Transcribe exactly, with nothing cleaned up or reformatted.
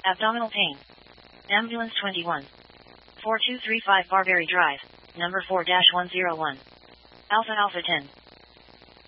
Abdominal pain. Ambulance twenty-one. four two three five Barberry Drive, number four dash one zero one. Alpha Alpha ten.